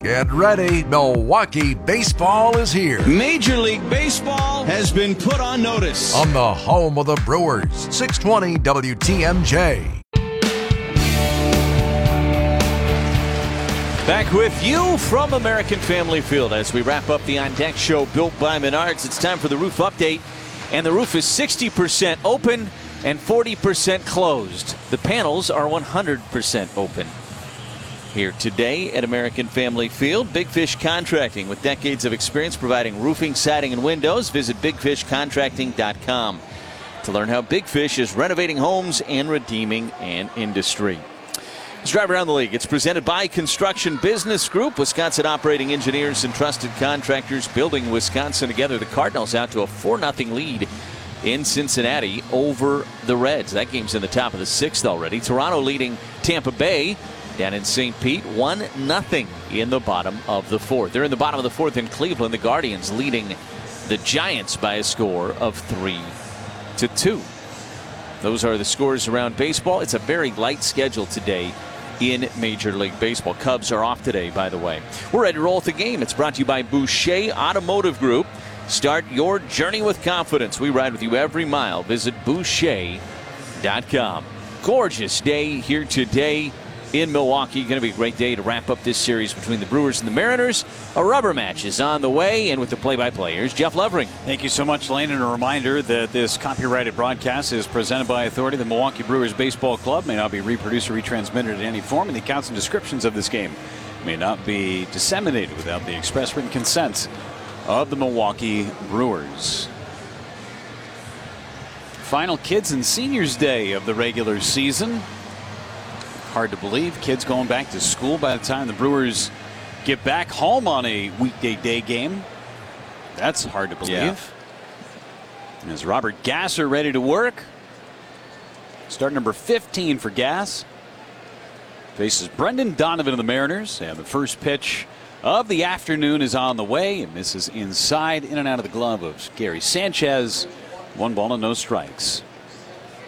Get ready, Milwaukee baseball is here. Major League Baseball has been put on notice. On the home of the Brewers, 620 WTMJ. Back with you from American Family Field as we wrap up the On Deck show built by Menards. It's time for the roof update, and the roof is 60% open and 40% closed. The panels are 100% open. Here today at American Family Field, Big Fish Contracting. With decades of experience providing roofing, siding, and windows, visit bigfishcontracting.com to learn how Big Fish is renovating homes and redeeming an industry. Let's drive around the league. It's presented by Construction Business Group, Wisconsin operating engineers and trusted contractors building Wisconsin together. The Cardinals out to a 4-0 lead in Cincinnati over the Reds. That game's in the top of the 6th already. Toronto leading Tampa Bay down in St. Pete, 1-0 in the bottom of the 4th. They're in the bottom of the 4th in Cleveland. The Guardians leading the Giants by a score of 3-2. Those are the scores around baseball. It's a very light schedule today in Major League Baseball. Cubs are off today, by the way. We're ready to roll with the game. It's brought to you by Boucher Automotive Group. Start your journey with confidence. We ride with you every mile. Visit Boucher.com. Gorgeous day here today in Milwaukee. Going to be a great day to wrap up this series between the Brewers and the Mariners. A rubber match is on the way, and with the play-by-play, here's Jeff Levering. Thank you so much, Lane, and a reminder that this copyrighted broadcast is presented by authority. The Milwaukee Brewers Baseball Club may not be reproduced or retransmitted in any form, and the accounts and descriptions of this game may not be disseminated without the express written consent of the Milwaukee Brewers. Final Kids and Seniors Day of the regular season. Hard to believe, kids going back to school by the time the Brewers get back home on a weekday day game. That's hard to believe. Yeah. As Robert Gasser ready to work. Start number 15 for Gass. Faces Brendan Donovan of the Mariners. And the first pitch of the afternoon is on the way. And misses inside, in and out of the glove of Gary Sanchez. 1 ball and no strikes.